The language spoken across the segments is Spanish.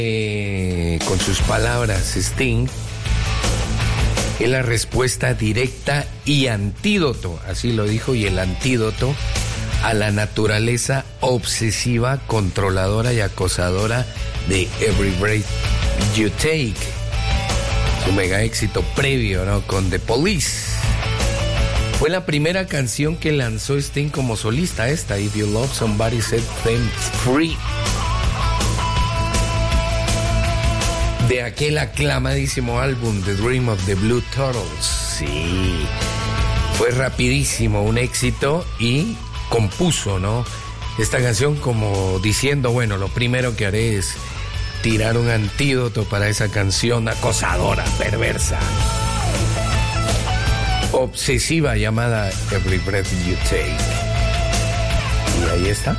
Con sus palabras, Sting es la respuesta directa y antídoto, así lo dijo, y el antídoto a la naturaleza obsesiva, controladora y acosadora de Every Breath You Take. Su mega éxito previo, ¿no?, con The Police. Fue la primera canción que lanzó Sting como solista, esta, If You Love Somebody Set Them Free. De aquel aclamadísimo álbum The Dream of the Blue Turtles. Sí, fue rapidísimo, un éxito, y compuso, ¿no?, esta canción como diciendo, bueno, lo primero que haré es tirar un antídoto para esa canción acosadora, perversa, obsesiva llamada Every Breath You Take. Y ahí está.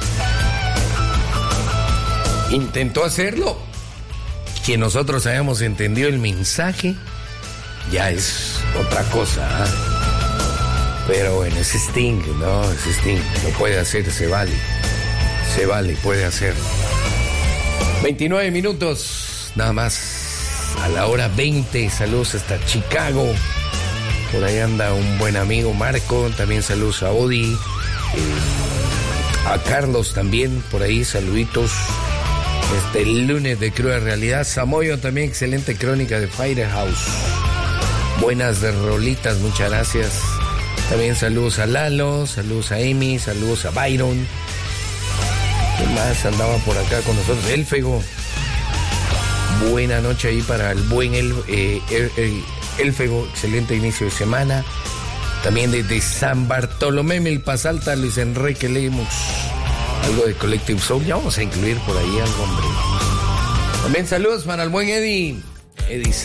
Intentó hacerlo. Que nosotros hayamos entendido el mensaje ya es otra cosa, ¿eh? Pero bueno, es Sting, ¿no? Es Sting, lo puede hacer, se vale, puede hacerlo. 29 minutos, nada más, a la hora 20, saludos hasta Chicago, por ahí anda un buen amigo Marco, también saludos a Odi, a Carlos también, por ahí, saluditos. El lunes de Cruda Realidad. Samoyo también, excelente crónica de Firehouse. Buenas de rolitas, muchas gracias. También saludos a Lalo, saludos a Amy, saludos a Byron. ¿Quién más andaba por acá con nosotros? Elfego. Buena noche ahí para el buen Elfego, excelente inicio de semana. También desde San Bartolomé, Milpas Alta, Luis Enrique Lemus. Algo de Collective Soul, ya vamos a incluir por ahí algo, hombre. También saludos para el buen Eddie